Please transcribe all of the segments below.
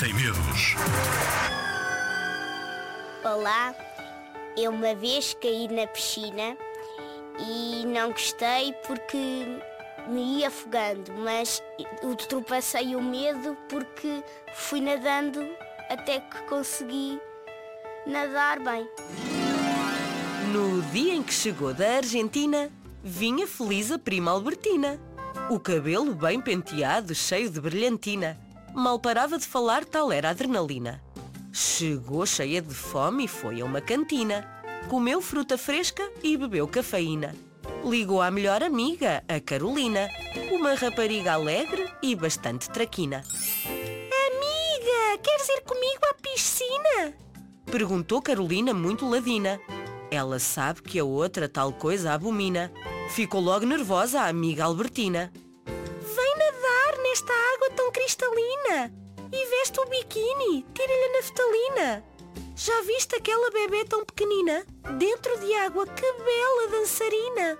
Sem medos. Olá, eu uma vez caí na piscina e não gostei porque me ia afogando, mas ultrapassei o medo porque fui nadando até que consegui nadar bem. No dia em que chegou da Argentina, vinha feliz a prima Albertina. O cabelo bem penteado, cheio de brilhantina. Mal parava de falar, tal era a adrenalina. Chegou cheia de fome e foi a uma cantina. Comeu fruta fresca e bebeu cafeína. Ligou à melhor amiga, a Carolina, uma rapariga alegre e bastante traquina. Amiga, queres ir comigo à piscina? Perguntou Carolina muito ladina. Ela sabe que a outra tal coisa abomina. Ficou logo nervosa a amiga Albertina. Vem nadar nesta água tão cristalina e veste o biquíni, tira-lhe a naftalina. Já viste aquela bebê tão pequenina? Dentro de água, que bela dançarina!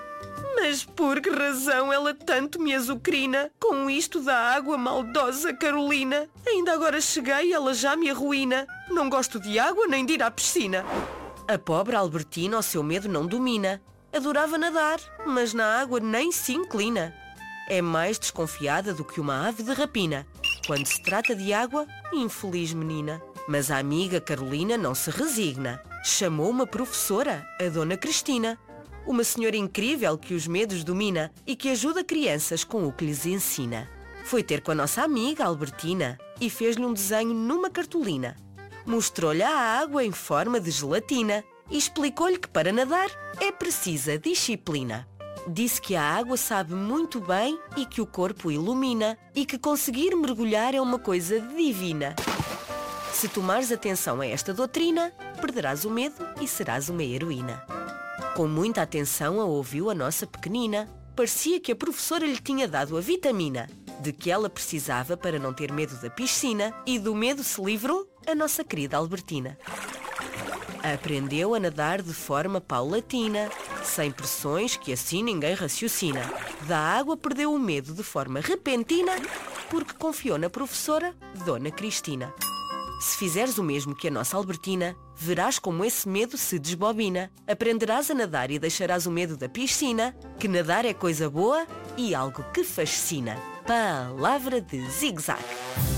Mas por que razão ela tanto me azucrina com isto da água maldosa, Carolina? Ainda agora cheguei e ela já me arruína. Não gosto de água nem de ir à piscina. A pobre Albertina o seu medo não domina. Adorava nadar, mas na água nem se inclina. É mais desconfiada do que uma ave de rapina. Quando se trata de água, infeliz menina. Mas a amiga Carolina não se resigna. Chamou uma professora, a Dona Cristina. Uma senhora incrível que os medos domina e que ajuda crianças com o que lhes ensina. Foi ter com a nossa amiga Albertina e fez-lhe um desenho numa cartolina. Mostrou-lhe a água em forma de gelatina e explicou-lhe que para nadar é precisa disciplina. Disse que a água sabe muito bem e que o corpo ilumina e que conseguir mergulhar é uma coisa divina. Se tomares atenção a esta doutrina, perderás o medo e serás uma heroína. Com muita atenção a ouviu a nossa pequenina. Parecia que a professora lhe tinha dado a vitamina de que ela precisava para não ter medo da piscina, e do medo se livrou a nossa querida Albertina. Aprendeu a nadar de forma paulatina, sem pressões que assim ninguém raciocina. Da água perdeu o medo de forma repentina, porque confiou na professora Dona Cristina. Se fizeres o mesmo que a nossa Albertina, verás como esse medo se desbobina. Aprenderás a nadar e deixarás o medo da piscina, que nadar é coisa boa e algo que fascina. Palavra de Zig-Zag.